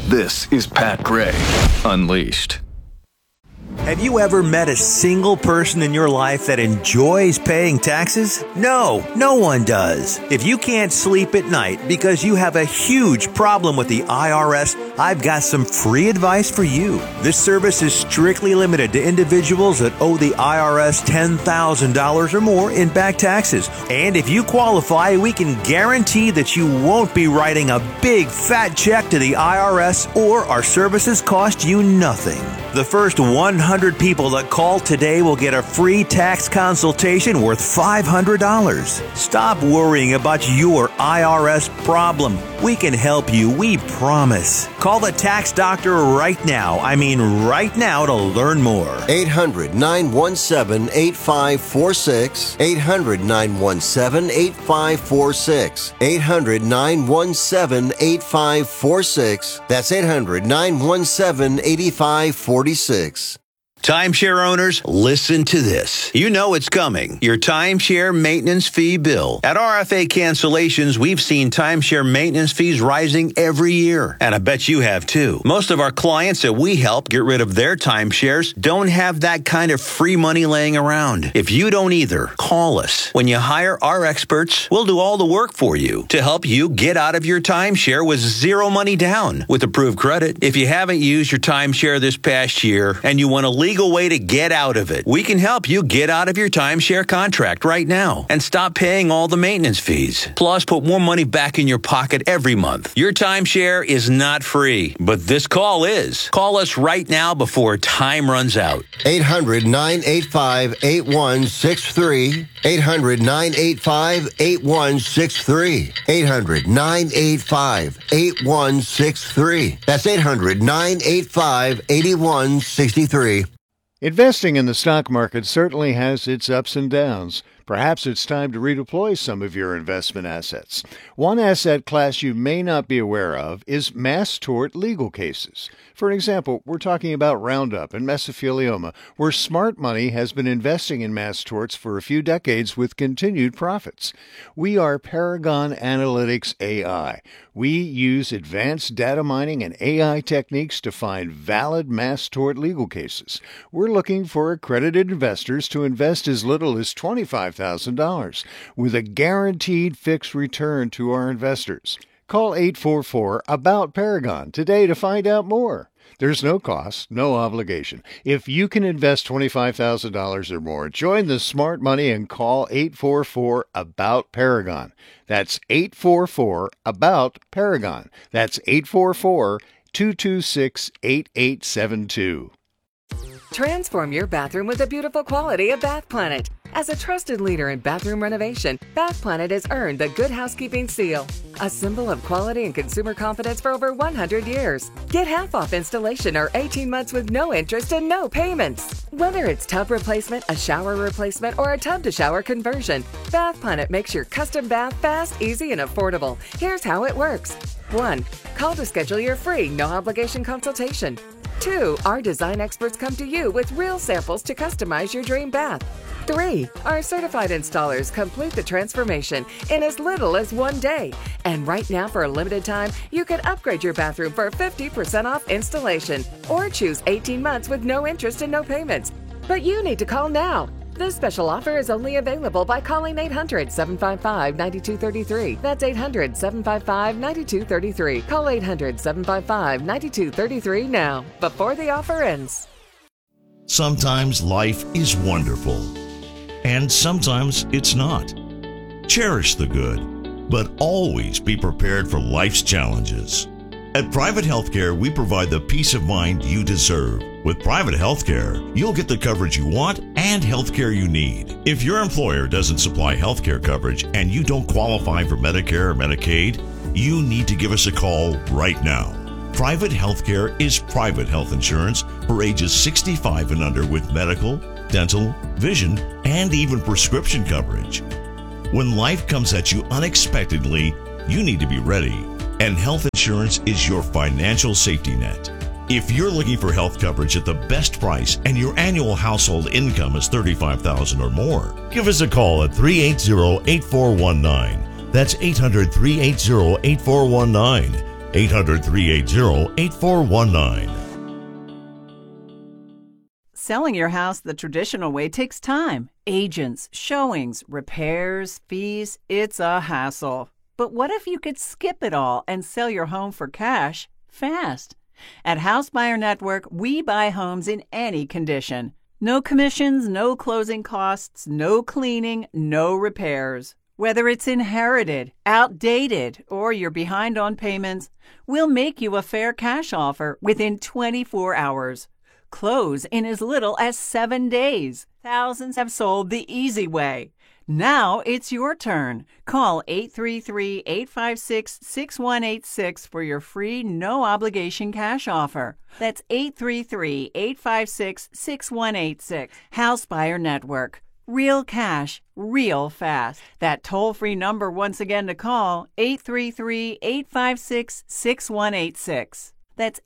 This is Pat Gray Unleashed. Have you ever met a single person in your life that enjoys paying taxes? No one does. If you can't sleep at night because you have a huge problem with the IRS, I've got some free advice for you. This service is strictly limited to individuals that owe the IRS $10,000 or more in back taxes. And if you qualify, we can guarantee that you won't be writing a big fat check to the IRS, or our services cost you nothing. The first 100 people that call today will get a free tax consultation worth $500. Stop worrying about your IRS problem. We can help you, we promise. Call the Tax Doctor right now. I mean right now, to learn more. 800-917-8546. 800-917-8546. 800-917-8546. That's 800-917-8546. Timeshare owners, listen to this. You know it's coming. Your timeshare maintenance fee bill. At RFA Cancellations, we've seen timeshare maintenance fees rising every year. And I bet you have too. Most of our clients that we help get rid of their timeshares don't have that kind of free money laying around. If you don't either, call us. When you hire our experts, we'll do all the work for you to help you get out of your timeshare with zero money down with approved credit. If you haven't used your timeshare this past year and you want to legal way to get out of it, we can help you get out of your timeshare contract right now and stop paying all the maintenance fees. Plus, put more money back in your pocket every month. Your timeshare is not free, but this call is. Call us right now before time runs out. 800-985-8163. 800-985-8163. 800-985-8163. That's 800-985-8163. Investing in the stock market certainly has its ups and downs. Perhaps it's time to redeploy some of your investment assets. One asset class you may not be aware of is mass tort legal cases. For example, we're talking about Roundup and mesothelioma, where smart money has been investing in mass torts for a few decades with continued profits. We are Paragon Analytics AI. We use advanced data mining and AI techniques to find valid mass tort legal cases. We're looking for accredited investors to invest as little as $25,000 with a guaranteed fixed return to our investors. Call 844-ABOUT-PARAGON today to find out more. There's no cost, no obligation. If you can invest $25,000 or more, join the smart money and call 844-ABOUT-PARAGON. That's 844-ABOUT-PARAGON. That's 844-226-8872. Transform your bathroom with the beautiful quality of Bath Planet. As a trusted leader in bathroom renovation, Bath Planet has earned the Good Housekeeping seal, a symbol of quality and consumer confidence for over 100 years. Get half off installation or 18 months with no interest and no payments. Whether it's tub replacement, a shower replacement, or a tub-to-shower conversion, Bath Planet makes your custom bath fast, easy, and affordable. Here's how it works. 1. Call to schedule your free, no-obligation consultation. 2. Our design experts come to you with real samples to customize your dream bath. 3. Our certified installers complete the transformation in as little as 1 day. And right now, for a limited time, you can upgrade your bathroom for 50% off installation or choose 18 months with no interest and no payments. But you need to call now. This special offer is only available by calling 800-755-9233. That's 800-755-9233. Call 800-755-9233 now, before the offer ends. Sometimes life is wonderful, and sometimes it's not. Cherish the good, but always be prepared for life's challenges. At Private Healthcare, we provide the peace of mind you deserve. With private healthcare, you'll get the coverage you want and healthcare you need. If your employer doesn't supply healthcare coverage and you don't qualify for Medicare or Medicaid, you need to give us a call right now. Private healthcare is private health insurance for ages 65 and under with medical, dental, vision, and even prescription coverage. When life comes at you unexpectedly, you need to be ready, and health insurance is your financial safety net. If you're looking for health coverage at the best price and your annual household income is $35,000 or more, give us a call at 380-8419. That's 800-380-8419. 800-380-8419. Selling your house the traditional way takes time. Agents, showings, repairs, fees. It's a hassle. But what if you could skip it all and sell your home for cash fast? At House Buyer Network, we buy homes in any condition. No commissions, no closing costs, no cleaning, no repairs. Whether it's inherited, outdated, or you're behind on payments, we'll make you a fair cash offer within 24 hours. Close in as little as 7 days. Thousands have sold the easy way. Now it's your turn. Call 833-856-6186 for your free, no-obligation cash offer. That's 833-856-6186. House Buyer Network. Real cash, real fast. That toll-free number once again to call, 833-856-6186. That's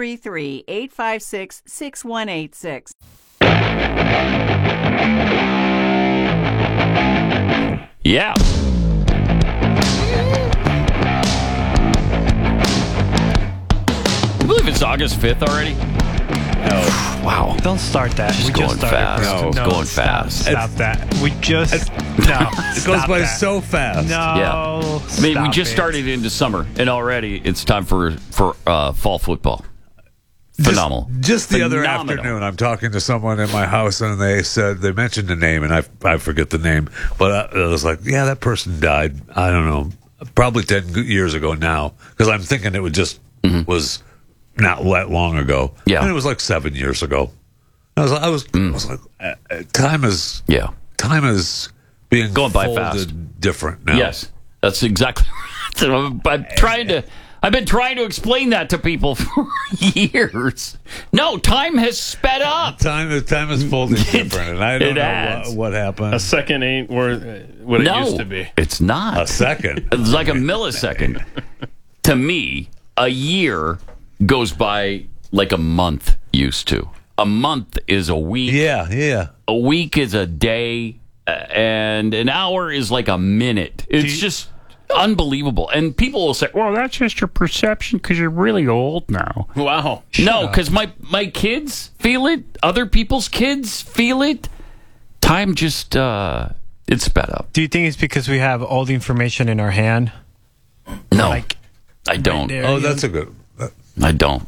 833-856-6186. Yeah. I believe it's August 5th already. No. Wow. Don't start that. Just we going just started. fast. No, It's going fast. Stop that. We just no. It goes by so fast. No. Yeah. I mean, we just started into summer, and already it's time for fall football. Phenomenal. Just the other Phenomenal. afternoon, I'm talking to someone in my house, and they mentioned a name, and I forget the name, but I was like, yeah, that person died. I don't know, probably 10 years ago now, because I'm thinking it was not that long ago. Yeah, and it was like 7 years ago. I was like, time is being going by folded fast, different now. Yes, that's exactly. I've been trying to explain that to people for years. No, time has sped up. Time is folded different, and I don't know what happened. A second ain't worth what it used to be. It's not. A second. It's like a millisecond. To me, a year goes by like a month used to. A month is a week. Yeah. A week is a day, and an hour is like a minute. It's just unbelievable. And people will say, well, that's just your perception because you're really old now. Wow. No, because my kids feel it. Other people's kids feel it. Time just, it's sped up. Do you think it's because we have all the information in our hand? No, Like, I don't. right there, Oh, that's a good. I don't.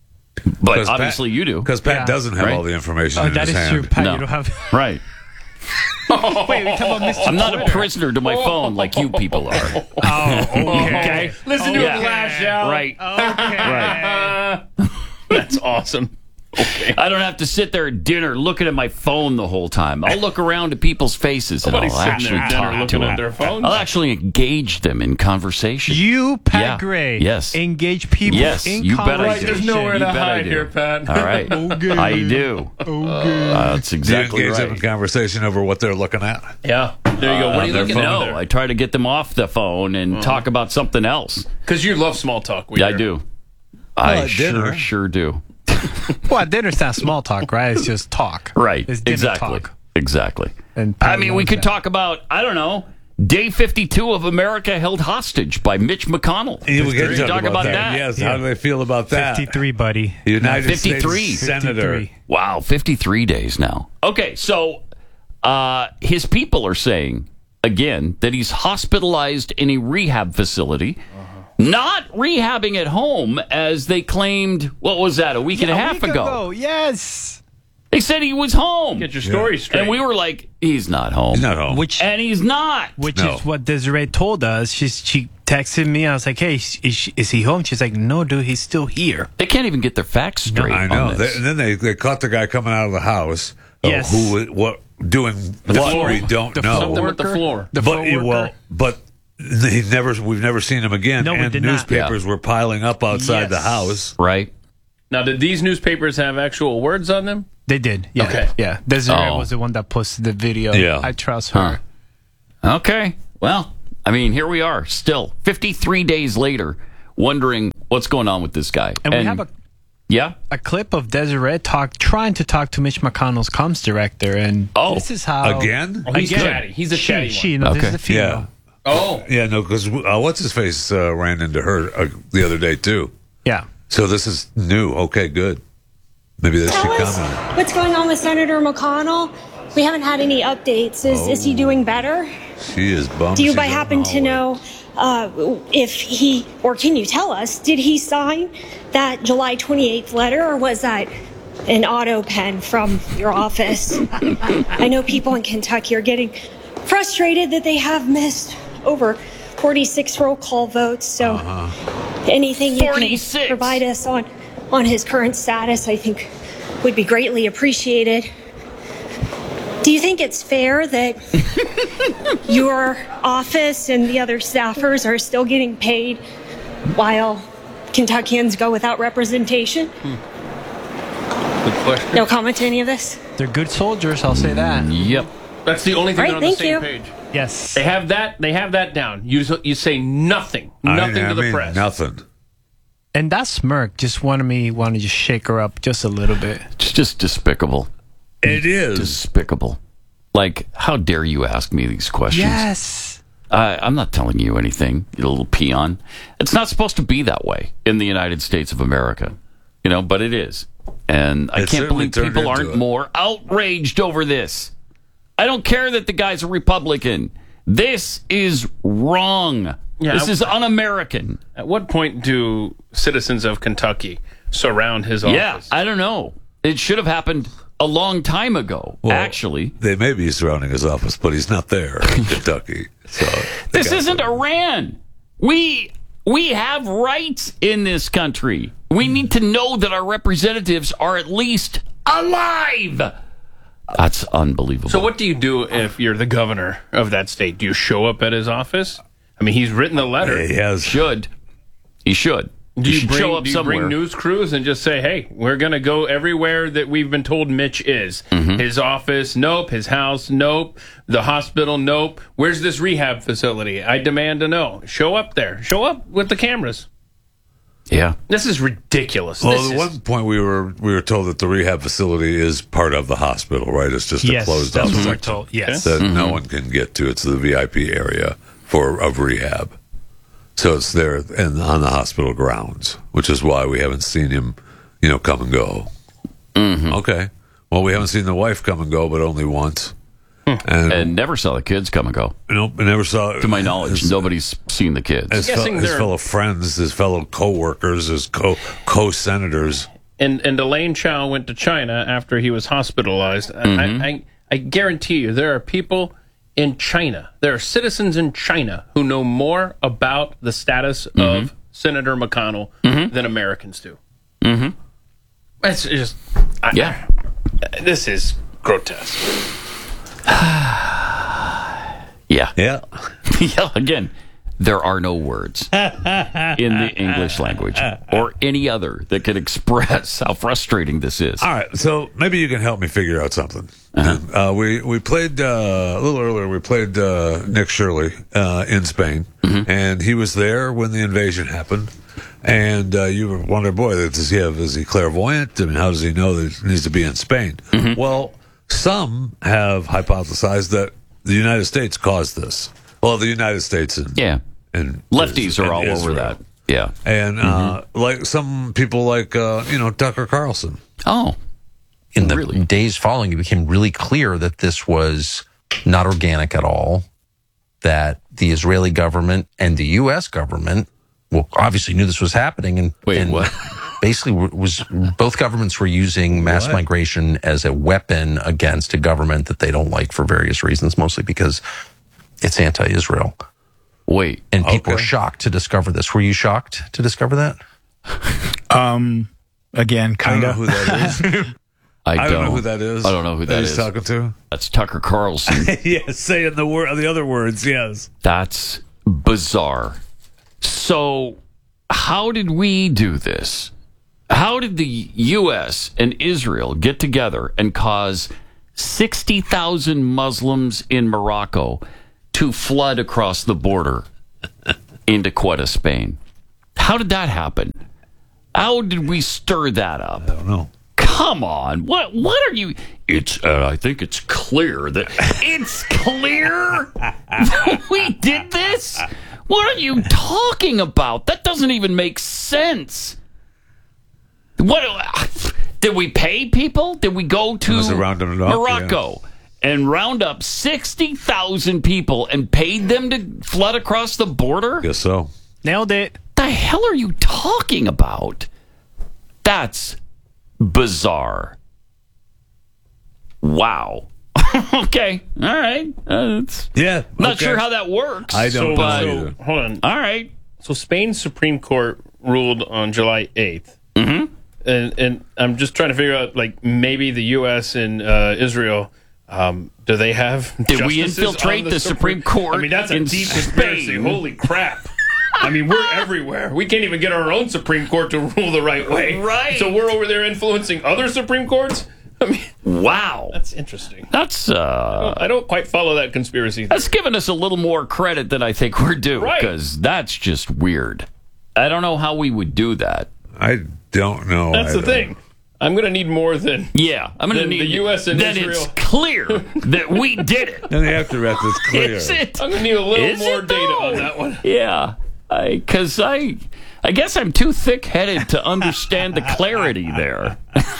But obviously you do. Because Pat doesn't have Right? all the information in that his is hand. true, Pat. No. You don't have. Right. Wait, we talk about Mr. I'm not a Twitter. prisoner to my phone like you people are. Oh, okay. Listen to Yeah. it lash out. Right. Okay. Right. That's awesome. Okay. I don't have to sit there at dinner looking at my phone the whole time. I'll look around at people's faces and Nobody's I'll sitting actually there at dinner talk to looking them. at their phones. I'll actually engage them in conversation. You, Pat Yeah. Gray, Yes. engage people Yes, in you bet I conversation. do. There's nowhere You to bet I hide do. here, Pat. All right. Okay. I do. That's Do you exactly engage them in right. conversation over what they're looking at? Yeah. There you go. What are you looking at? No, I try to get them off the phone and talk about something else. Because you love small talk. Yeah, I do. I at dinner. sure do. Well, dinner's not small talk, right? It's just talk. Right. It's dinner Exactly. talk. Exactly. And I mean, we knows could that. talk about, I don't know, Day 52 of America Held Hostage by Mitch McConnell. Yeah, we Could can talk about that. Yes. How do they feel about that? 53, buddy. United 53. States Senator. 53. Wow, 53 days now. Okay, so his people are saying, again, that he's hospitalized in a rehab facility, not rehabbing at home as they claimed, what was that, a week and a half ago? Yes. They said he was home. Get your story straight. And we were like, he's not home. He's not home. And he's not. Which No. is what Desiree told us. She texted me. I was like, hey, is he home? She's like, no, dude, he's still here. They can't even get their facts straight. I know. On this. And then they caught the guy coming out of the house. Yes. Doing what we don't know. Something with the floor. The But floor worker. but we've never seen him again. No, we and did not. newspapers were piling up outside the Yes. house. Right. Now, did these newspapers have actual words on them? They did. Yeah. Okay. Yeah. Desiree Oh. was the one that posted the video. Yeah. I trust her. Okay. Well, I mean, here we are still 53 days later wondering what's going on with this guy. And we have a clip of Desiree trying to talk to Mitch McConnell's comms director, and this is how Again? Oh, he's chatty. He's a chatty one. This is the female. Yeah. Oh. Yeah, no, because what's his face ran into her the other day too. Yeah. So this is new. Okay, good. Maybe that should Tell us comment. what's going on with Senator McConnell. We haven't had any updates. Is he doing better? She is bummed. Do you she's by on happen the to know if he, or can you tell us, did he sign that July 28th letter, or was that an auto pen from your office? I know people in Kentucky are getting frustrated that they have missed over 46 roll call votes, so anything you 46. can provide us on his current status, I think would be greatly appreciated. Do you think it's fair that your office and the other staffers are still getting paid while Kentuckians go without representation? Good question. No comment to any of this? They're good soldiers, I'll say that. Yep. That's the only thing All they're right, on the thank same you. page. Yes. They have that down. You say nothing. Nothing to the press. Nothing. And that smirk just wanted to just shake her up just a little bit. It's just despicable. It is. Despicable. Like, how dare you ask me these questions? Yes. I'm not telling you anything, you little peon. It's not supposed to be that way in the United States of America, but it is. And I It can't certainly believe turned people into aren't it. more outraged over this. I don't care that the guy's a Republican. This is wrong. Yeah, This is un-American. At what point do citizens of Kentucky surround his office? Yeah, I don't know. It should have happened a long time ago, Well, actually. They may be surrounding his office, but he's not there in Kentucky. So This isn't Iran. We have rights in this country. We need to know that our representatives are at least alive. That's unbelievable. So what do you do if you're the governor of that state? Do you show up at his office? I mean, he's written the letter. He has. He should. Do you should show up somewhere. bring news crews and just say, hey, we're going to go everywhere that we've been told Mitch is? Mm-hmm. His office, nope. His house, nope. The hospital, nope. Where's this rehab facility? I demand to know. Show up there. Show up with the cameras. Yeah. This is ridiculous. Well, at one point we were told that the rehab facility is part of the hospital, right? It's just a Yes, closed that's off what we're section told. Yes. that no one can get to. It's the VIP area of rehab. So it's there on the hospital grounds, which is why we haven't seen him, come and go. Mm-hmm. Okay. Well, we haven't seen the wife come and go, but only once. And never saw the kids come and go. Nope, I never saw. To my knowledge, nobody's seen the kids. His fellow friends, his fellow co-workers, his co-senators. And Elaine Chao went to China after he was hospitalized. Mm-hmm. I guarantee you there are people in China, there are citizens in China who know more about the status of Senator McConnell than Americans do. Mm-hmm. It's just... This is grotesque. Yeah. Yeah. Yeah, again, there are no words in the English language or any other that can express how frustrating this is. All right, so maybe you can help me figure out something. We played a little earlier. We played Nick Shirley in Spain, and he was there when the invasion happened. And you were wondering, boy, is he clairvoyant? I mean, how does he know that he needs to be in Spain? Well, some have hypothesized that the United States caused this. Well, the United States and lefties are all Israel. over that. Yeah, and like some people, like Tucker Carlson. Oh, in the days following, it became really clear that this was not organic at all. That the Israeli government and the U.S. government, obviously knew this was happening, and what? Basically, both governments were using mass migration as a weapon against a government that they don't like for various reasons, mostly because it's anti-Israel. Wait, and people were shocked to discover this. Were you shocked to discover that? Again, kind of. Who that is? I don't know who that is. I don't know who that he's is. talking to. That's Tucker Carlson. Yes, saying the other words. Yes, that's bizarre. So, how did we do this? How did the U.S. and Israel get together and cause 60,000 Muslims in Morocco to flood across the border into Ceuta, Spain? How did that happen? How did we stir that up? I don't know. come on. What are you? It's. I think it's clear that it's clear that we did this. What are you talking about? That doesn't even make sense. What did we pay people? Did we go to Morocco and round up 60,000 people and paid them to flood across the border? Guess so. Nailed it. The hell are you talking about? That's bizarre. Wow. Okay. All right. Not sure how that works. I don't know either. Hold on. All right. So Spain's Supreme Court ruled on July 8th. Mm-hmm. And I'm just trying to figure out, like, maybe the U.S. and Israel, do they have Did we justices infiltrate on the Supreme Court? I mean, that's a in deep conspiracy. Spain? Holy crap. I mean, we're everywhere. We can't even get our own Supreme Court to rule the right way. Right. So we're over there influencing other Supreme Courts? I mean, wow. That's interesting. That's I don't quite follow that conspiracy theory. That's giving us a little more credit than I think we're due, Right. because that's just weird. I don't know how we would do that. I don't know. That's the thing. I'm going to need more than I'm going to need the U.S. and then Israel. It's clear that we did it. And after that, it's clear. Is it? I'm going to need a little Is more it, data though? on that one. Yeah, because I guess I'm too thick-headed to understand the clarity there.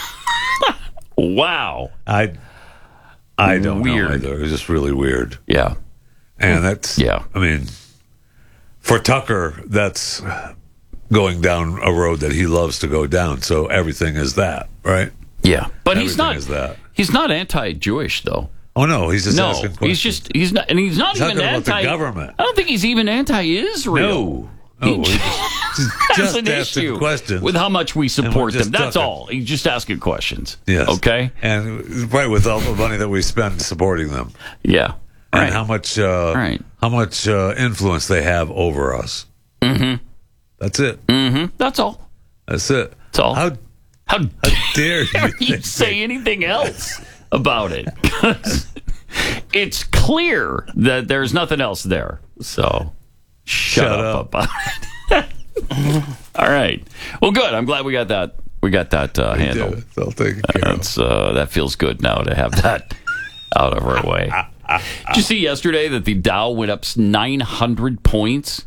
Wow. I don't Weird. know either. It's just really weird. Yeah. And that's, I mean, for Tucker, that's going down a road that he loves to go down. So everything is that, right? Yeah. But Everything is that. He's not anti-Jewish, though. Oh, no. He's just asking questions. He's not even talking about anti the government. I don't think he's even anti-Israel. No. He He's has an asking issue questions. with how much we support them. just That's talking. all. He's just asking questions. Yes. Okay? And right, with all the money that we spend supporting them. Yeah. And Right. how much influence they have over us. Mm-hmm. That's it. Mm-hmm. That's all. That's it. That's all. How dare you say anything else about it? 'Cause it's clear that there's nothing else there. So shut up about it. All right. Well, good. I'm glad we got that. We got that handled. It's all taken care of. That feels good now to have that out of our way. Did you see yesterday that the Dow went up 900 points?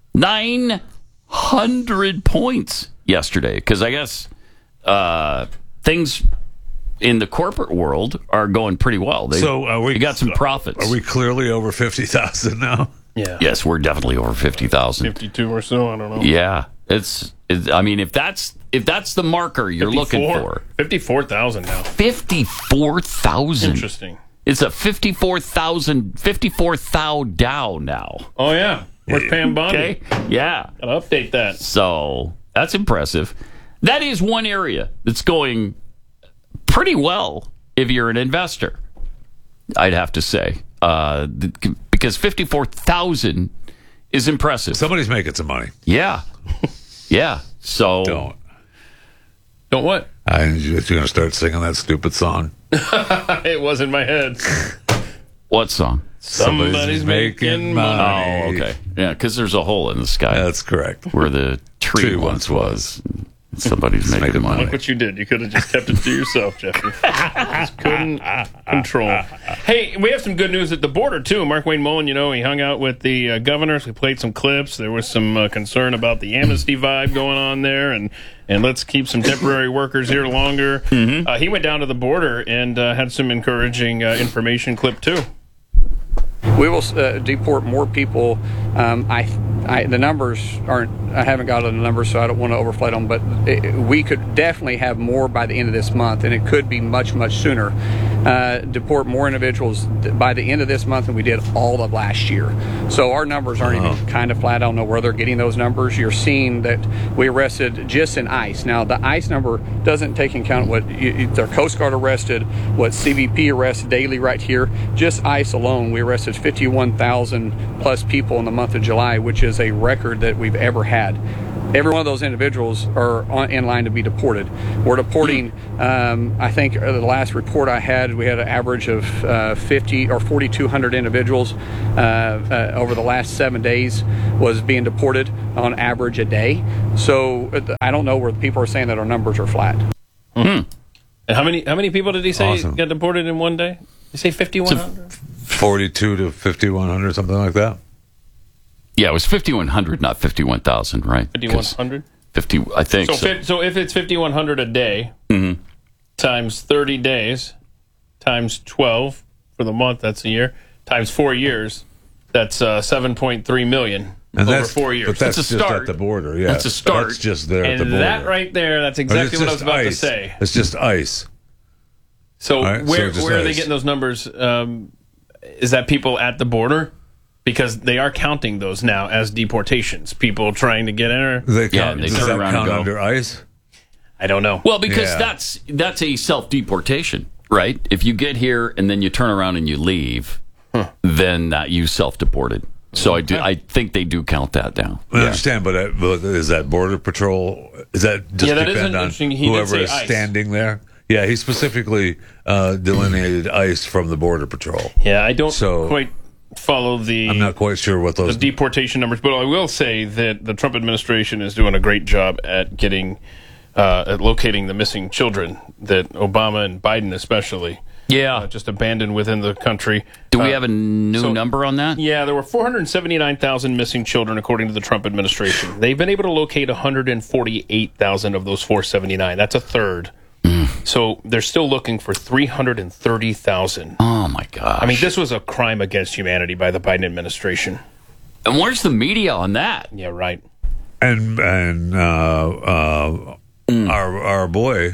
900 points yesterday. Because I guess things in the corporate world are going pretty well. They got some profits. Are we clearly over 50,000 now? Yeah. Yes, we're definitely over 50,000. 52 or so, I don't know. Yeah. I mean, if that's the marker you're looking for. 54,000 now. 54,000. Interesting. It's a 54,000 Dow now. Oh, yeah. Where's Pam Bondi? Okay. Yeah. Gotta update that. So that's impressive. That is one area that's going pretty well if you're an investor, I'd have to say. Because 54,000 is impressive. Somebody's making some money. Yeah. Yeah. So. Don't what? You're going to start singing that stupid song. It was in my head. What song? Somebody's making money. Oh, okay. Yeah, because there's a hole in the sky. That's correct. Where the tree once was. Somebody's making money. Look what you did. You could have just kept it to yourself, Jeffy. Just couldn't control. Hey, we have some good news at the border, too. Mark Wayne Mullen, he hung out with the governors. We played some clips. There was some concern about the amnesty vibe going on there, and let's keep some temporary workers here longer. Mm-hmm. He went down to the border and had some encouraging information clip, too. We will deport more people. The numbers aren't. I haven't got the numbers, so I don't want to overflate them. But we could definitely have more by the end of this month, and it could be much, much sooner. Deport more individuals by the end of this month than we did all of last year. So our numbers aren't even kind of flat. I don't know where they're getting those numbers. You're seeing that we arrested just in ICE. Now the ICE number doesn't take into account what their Coast Guard arrested, what CBP arrested daily right here. Just ICE alone, we arrested 51,000 plus people in the month of July, which is a record that we've ever had. Every one of those individuals are in line to be deported. We're deporting, I think the last report I had, we had an average of 50 or 4,200 individuals over the last 7 days was being deported on average a day. So I don't know where people are saying that our numbers are flat. And how many people did he say Awesome. got deported in one day? Did he say 5,100? 42 to 5,100, something like that. Yeah, it was 5,100, not 51,000, right? 5,100? 50, I think. So if it's 5,100 a day times 30 days times 12 for the month, that's a year, times 4 years, that's 7.3 million And over that's 4 years. But that's a just start. at the border. Yeah, That's a start. That's just there at the And border. that right there, that's exactly what I was about to say. It's just ice. So Right, where so just are they ice. getting those numbers? Is that people at the border? Because they are counting those now as deportations. People trying to get in. Or, They count, they does turn that around count and go. under ice? I don't know. Well, because Yeah. that's a self-deportation, right? If you get here and then you turn around and you leave, then you self-deported. So I think they do count that now. I understand, but is that Border Patrol? Is that just Yeah, that is depend on interesting. He did whoever say is ICE. standing there? Yeah, he specifically delineated ICE from the Border Patrol. Yeah, I don't So- quite follow the. I'm not quite sure what the those. deportation numbers, but I will say that the Trump administration is doing a great job at getting, at locating the missing children that Obama and Biden especially, just abandoned within the country. Do we have a new number on that? Yeah, there were 479,000 missing children according to the Trump administration. They've been able to locate 148,000 of those 479. That's a third. So they're still looking for 330,000. Oh my gosh! I mean, this was a crime against humanity by the Biden administration. And where's the media on that? Yeah, right. And our boy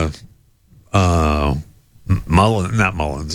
Mullins,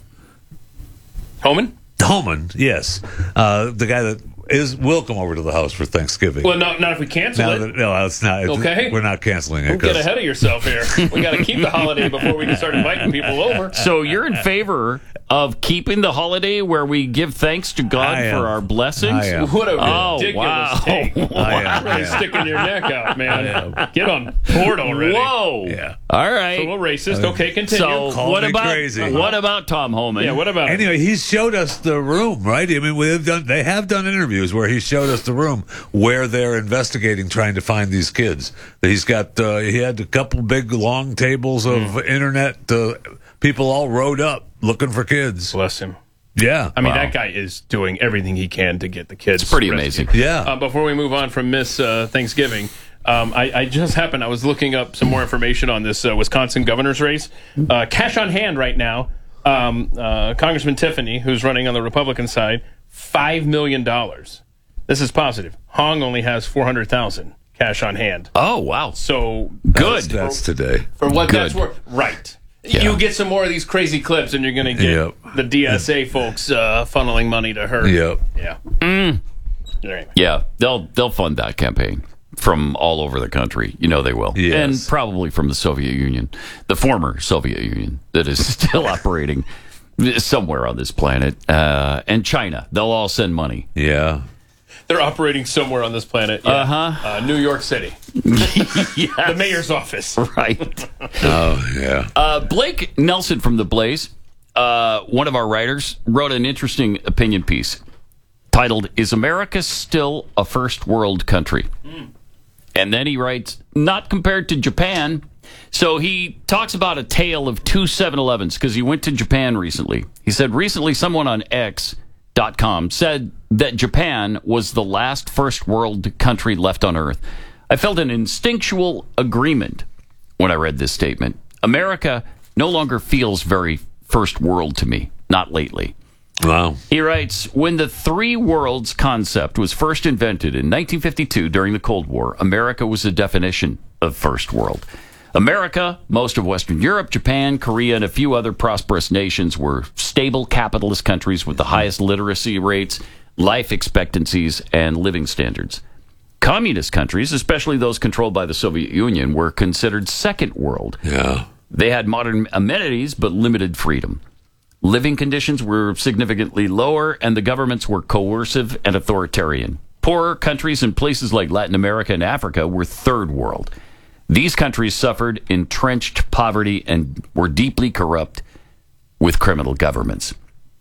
Homan, yes, the guy that will come over to the house for Thanksgiving. Well, not if we cancel it. No, it's not. Okay. We're not canceling it. Don't get ahead of yourself here. We got to keep the holiday before we can start inviting people over. So you're in favor of keeping the holiday where we give thanks to God for our blessings? I am. What a Oh, ridiculous wow. take. I Really sticking your neck out, man. Get on board already. Whoa. Yeah. All right. So a little racist. Okay, continue. So Call what me about crazy. what about Tom Homan? Yeah, what about Anyway, he showed us the room, right? I mean, they have done interviews where he showed us the room where they're investigating, trying to find these kids. He's got he had a couple big long tables of internet people all rowed up looking for kids. Bless him. Yeah, I mean, that guy is doing everything he can to get the kids. It's pretty rescued. amazing. Yeah. Before we move on from Miss Thanksgiving, I just happened, I was looking up some more information on this Wisconsin governor's race. Cash on hand right now, Congressman Tiffany, who's running on the Republican side, $5 million. This is positive. Hong only has $400,000 cash on hand. Oh, wow. So good. That's today. For what Good. that's worth. Right. Yeah. You get some more of these crazy clips, and you're going to get the DSA folks funneling money to her. Yep. Yeah. Anyway. Yeah, they'll fund that campaign from all over the country. You know they will. Yes. And probably from the Soviet Union, the former Soviet Union that is still operating somewhere on this planet, and China. They'll all send money. Yeah. They're operating somewhere on this planet. Yeah. New York City. The mayor's office. Right. Oh, yeah. Blake Nelson from The Blaze, one of our writers, wrote an interesting opinion piece titled, "Is America Still a First World Country?" And then he writes, "Not compared to Japan." So he talks about a tale of two 7-Elevens because he went to Japan recently. He said, recently someone on X.com said that Japan was the last first world country left on Earth. I felt an instinctual agreement when I read this statement. America no longer feels very first world to me, not lately. Wow. He writes, when the three worlds concept was first invented in 1952 during the Cold War, America was the definition of first world. America, most of Western Europe, Japan, Korea, and a few other prosperous nations were stable capitalist countries with the highest literacy rates, life expectancies, and living standards. Communist countries, especially those controlled by the Soviet Union, were considered second world. Yeah. They had modern amenities but limited freedom. Living conditions were significantly lower, and the governments were coercive and authoritarian. Poorer countries in places like Latin America and Africa were third world. These countries suffered entrenched poverty and were deeply corrupt with criminal governments.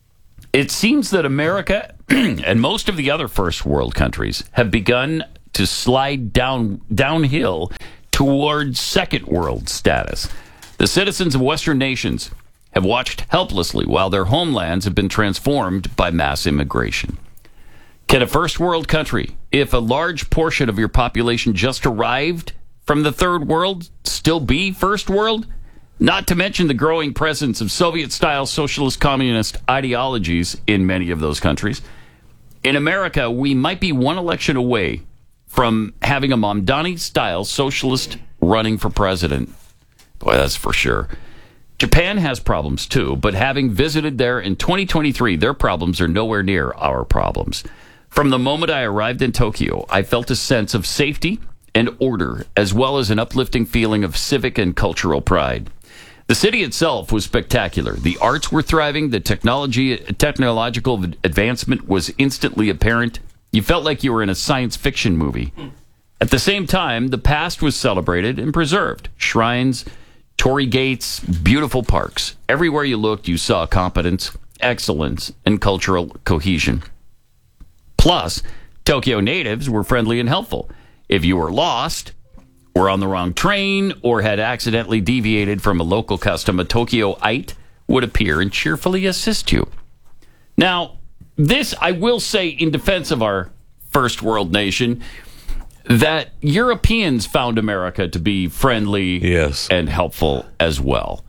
It seems that America and most of the other first world countries have begun to slide downhill towards second world status. The citizens of Western nations have watched helplessly while their homelands have been transformed by mass immigration. Can a first world country, if a large portion of your population just arrived from the third world, still be first world? Not to mention the growing presence of Soviet-style socialist communist ideologies in many of those countries. In America, we might be one election away from having a Mamdani-style socialist running for president. Boy, that's for sure. Japan has problems too, but having visited there in 2023, their problems are nowhere near our problems. From the moment I arrived in Tokyo, I felt a sense of safety and order, as well as an uplifting feeling of civic and cultural pride. The city itself was spectacular. The arts were thriving. The technological advancement was instantly apparent. You felt like you were in a science fiction movie. At the same time, the past was celebrated and preserved. Shrines, torii gates, beautiful parks. Everywhere you looked, you saw competence, excellence, and cultural cohesion. Plus, Tokyo natives were friendly and helpful. If you were lost, were on the wrong train, or had accidentally deviated from a local custom, a Tokyoite would appear and cheerfully assist you. Now, this, I will say in defense of our first world nation, that Europeans found America to be friendly and helpful as well.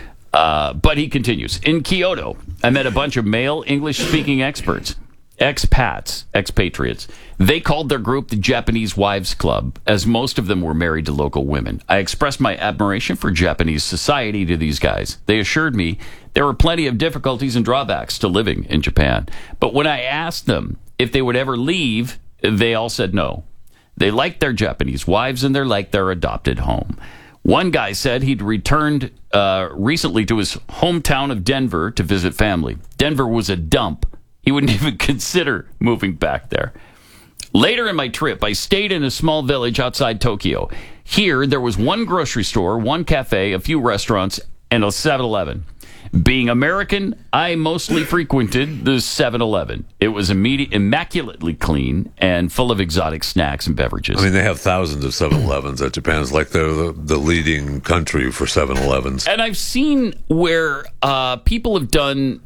But he continues. In Kyoto, I met a bunch of male English-speaking experts. Expats, expatriates. They called their group the Japanese Wives Club, as most of them were married to local women. I expressed my admiration for Japanese society to these guys. They assured me there were plenty of difficulties and drawbacks to living in Japan. But when I asked them if they would ever leave, they all said no. They liked their Japanese wives and they're like their adopted home. One guy said he'd returned recently to his hometown of Denver to visit family. Denver was a dump. He wouldn't even consider moving back there. Later in my trip, I stayed in a small village outside Tokyo. Here, there was one grocery store, one cafe, a few restaurants, and a 7-Eleven. Being American, I mostly frequented the 7-Eleven. It was immaculately clean and full of exotic snacks and beverages. I mean, they have thousands of 7-Elevens at Japan's like they're the leading country for 7-Elevens. And I've seen where people have done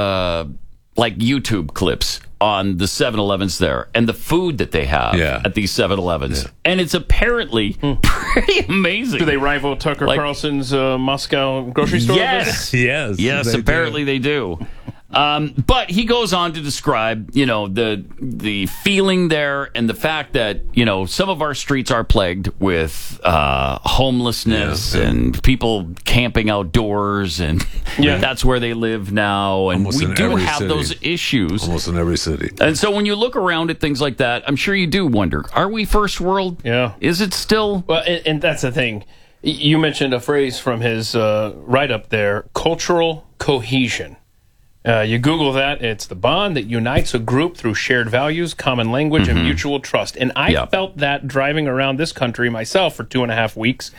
like YouTube clips on the 7-Elevens there and the food that they have at these 7-Elevens. Yeah. And it's apparently pretty amazing. Do they rival Tucker Carlson's Moscow grocery store? Yes. Yes, apparently they do. But he goes on to describe, the feeling there and the fact that, some of our streets are plagued with homelessness and people camping outdoors, and that's where they live now. And almost we do have those issues. Almost in every city. And so when you look around at things like that, I'm sure you do wonder, are we first world? Yeah. Is it still? Well, and that's the thing. You mentioned a phrase from his write-up there, cultural cohesion. You Google that, it's the bond that unites a group through shared values, common language, and mutual trust. And I felt that driving around this country myself for 2.5 weeks,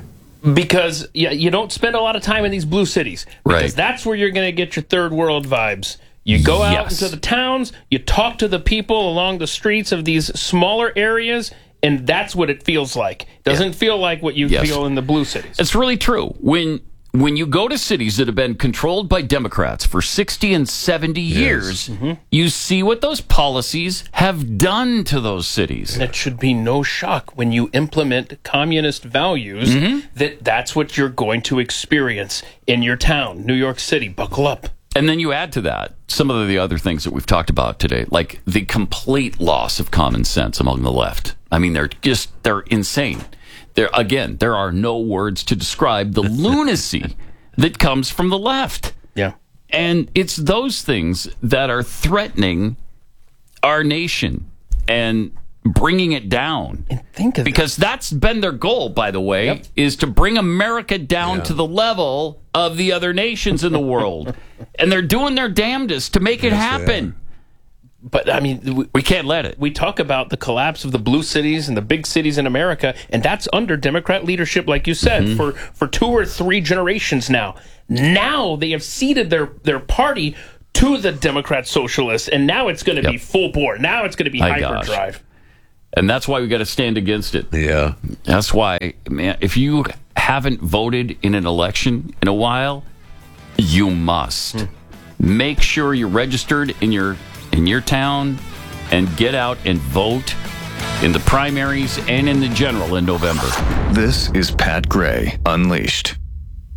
because you don't spend a lot of time in these blue cities, because that's where you're going to get your third world vibes. You go out into the towns, you talk to the people along the streets of these smaller areas, and that's what it feels like. It doesn't feel like what you feel in the blue cities. It's really true. When you go to cities that have been controlled by Democrats for 60 and 70 years, you see what those policies have done to those cities. And it should be no shock when you implement communist values that's what you're going to experience in your town, New York City. Buckle up. And then you add to that some of the other things that we've talked about today, like the complete loss of common sense among the left. I mean, they're insane. There are no words to describe the lunacy that comes from the left. Yeah. And it's those things that are threatening our nation and bringing it down. And think of because that's been their goal, by the way, is to bring America down to the level of the other nations in the world. And they're doing their damnedest to make it happen. But, I mean, we can't let it. We talk about the collapse of the blue cities and the big cities in America, and that's under Democrat leadership, like you said, for 2 or 3 generations now. Now they have ceded their party to the Democrat socialists, and now it's going to be full bore. Now it's going to be hyperdrive. And that's why we got to stand against it. Yeah. That's why, man, if you haven't voted in an election in a while, you must. Make sure you're registered in your town and get out and vote in the primaries and in the general in November. This is Pat Gray Unleashed.